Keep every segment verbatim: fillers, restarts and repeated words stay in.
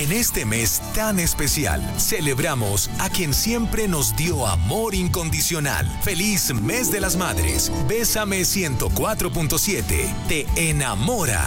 En este mes tan especial, celebramos a quien siempre nos dio amor incondicional. Feliz Mes de las Madres. Bésame ciento cuatro punto siete. Te enamora.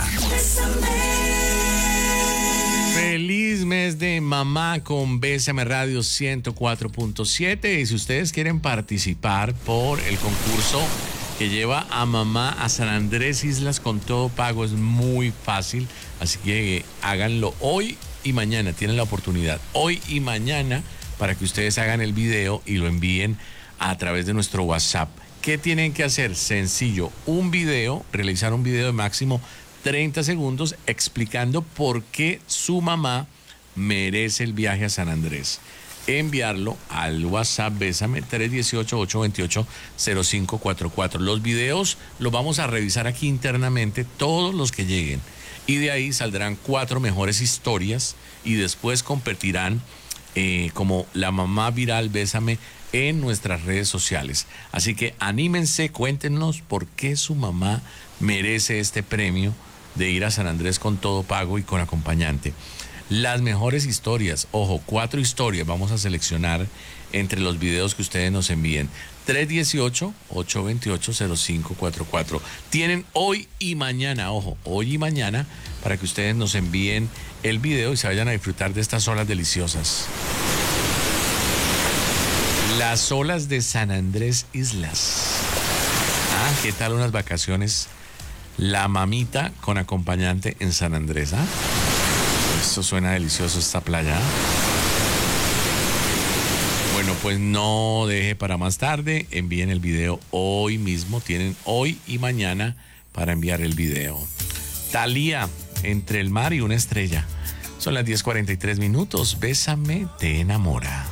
Feliz mes de mamá con Bésame Radio ciento cuatro punto siete. Y si ustedes quieren participar por el concurso que lleva a mamá a San Andrés Islas con todo pago, es muy fácil. Así que háganlo hoy y mañana. Tienen la oportunidad hoy y mañana para que ustedes hagan el video y lo envíen a través de nuestro WhatsApp. ¿Qué tienen que hacer? Sencillo, un video, realizar un video de máximo treinta segundos explicando por qué su mamá merece el viaje a San Andrés. Enviarlo al WhatsApp Bésame tres uno ocho, ocho dos ocho, cero cinco cuatro cuatro. Los videos los vamos a revisar aquí internamente, todos los que lleguen. Y de ahí saldrán cuatro mejores historias y después competirán eh, como la mamá viral Bésame en nuestras redes sociales. Así que anímense, cuéntenos por qué su mamá merece este premio de ir a San Andrés con todo pago y con acompañante. Las mejores historias, ojo, cuatro historias vamos a seleccionar entre los videos que ustedes nos envíen. tres uno ocho, ocho dos ocho, cero cinco cuatro cuatro. Tienen hoy y mañana, ojo, hoy y mañana para que ustedes nos envíen el video y se vayan a disfrutar de estas olas deliciosas. Las olas de San Andrés Islas. Ah, ¿qué tal unas vacaciones? La mamita con acompañante en San Andrés, ¿ah? Esto suena delicioso, esta playa. Bueno, pues no deje para más tarde. Envíen el video hoy mismo. Tienen hoy y mañana para enviar el video. Thalía, Entre el mar y una estrella. Son las diez cuarenta y tres minutos. Bésame, te enamora.